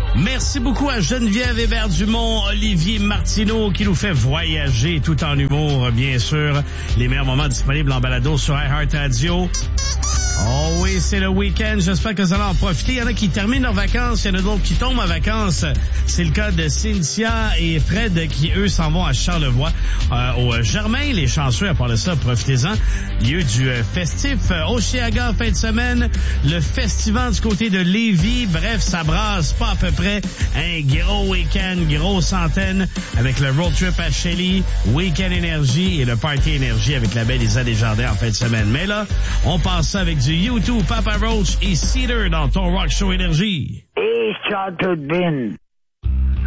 Merci beaucoup à Geneviève Hébert-Dumont, Olivier Martineau qui nous fait voyager tout en humour, bien sûr. Les meilleurs moments disponibles en balado sur iHeartRadio. Oh oui, c'est le week-end. J'espère que vous allez en profiter. Il y en a qui terminent leurs vacances. Il y en a d'autres qui tombent en vacances. C'est le cas de Cynthia et Fred qui, eux, s'en vont à Charlevoix, au Germain. Les chanceux, à part de ça, profitez-en. Lieu du festif Oshéaga fin de semaine. Le festival du côté de Lévis. Bref, ça brasse pas à peu près. Un gros week-end, grosse centaine avec le road trip à Shelley, Week-end Énergie et le Party Énergie avec la belle Isa Desjardins en fin de semaine. Mais là, on passe ça avec du U2, Papa Roach et Cedar dans ton Rock Show Énergie. Et Chartered Bin.